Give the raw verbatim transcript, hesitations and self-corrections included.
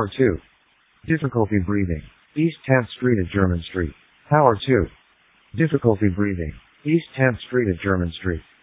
Power two. Difficulty breathing. East tenth Street at German Street. Power two. Difficulty breathing. East tenth Street at German Street.